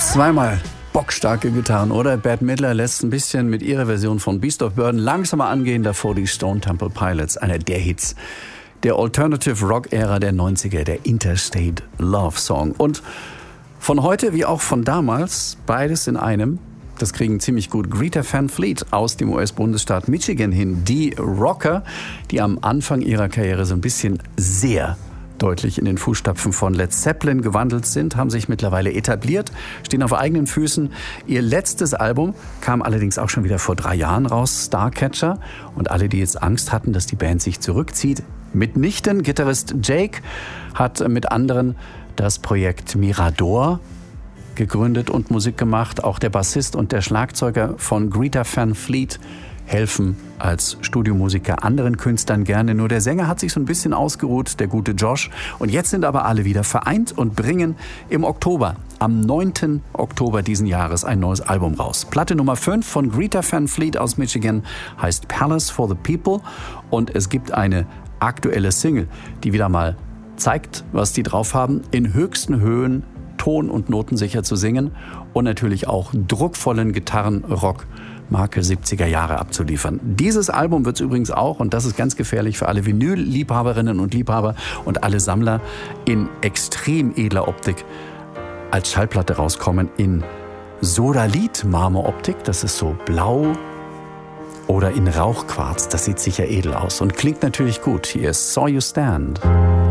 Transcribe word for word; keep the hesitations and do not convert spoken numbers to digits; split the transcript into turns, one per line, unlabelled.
Zweimal bockstarke Gitarren, oder? Bette Midler lässt ein bisschen mit ihrer Version von Beast of Burden langsamer angehen, davor die Stone Temple Pilots, einer der Hits der Alternative Rock Ära der neunziger, der Interstate Love Song. Und von heute wie auch von damals, beides in einem, das kriegen ziemlich gut Greta Van Fleet aus dem U S-Bundesstaat Michigan hin. Die Rocker, die am Anfang ihrer Karriere so ein bisschen sehr deutlich in den Fußstapfen von Led Zeppelin gewandelt sind, haben sich mittlerweile etabliert, stehen auf eigenen Füßen. Ihr letztes Album kam allerdings auch schon wieder vor drei Jahren raus, Starcatcher. Und alle, die jetzt Angst hatten, dass die Band sich zurückzieht, mitnichten. Gitarrist Jake hat mit anderen das Projekt Mirador gegründet und Musik gemacht. Auch der Bassist und der Schlagzeuger von Greta Van Fleet helfen als Studiomusiker anderen Künstlern gerne. Nur der Sänger hat sich so ein bisschen ausgeruht, der gute Josh. Und jetzt sind aber alle wieder vereint und bringen im Oktober, am neunten Oktober diesen Jahres, ein neues Album raus. Platte Nummer fünf von Greta Van Fleet aus Michigan heißt Palace for the People. Und es gibt eine aktuelle Single, die wieder mal zeigt, was die drauf haben, in höchsten Höhen ton- und notensicher zu singen und natürlich auch druckvollen Gitarrenrock Marke siebziger Jahre abzuliefern. Dieses Album wird es übrigens auch, und das ist ganz gefährlich für alle Vinyl-Liebhaberinnen und Liebhaber und alle Sammler, in extrem edler Optik als Schallplatte rauskommen, in Sodalith-Marmoroptik, das ist so blau, oder in Rauchquarz, das sieht sicher edel aus und klingt natürlich gut. Hier ist Saw You Stand.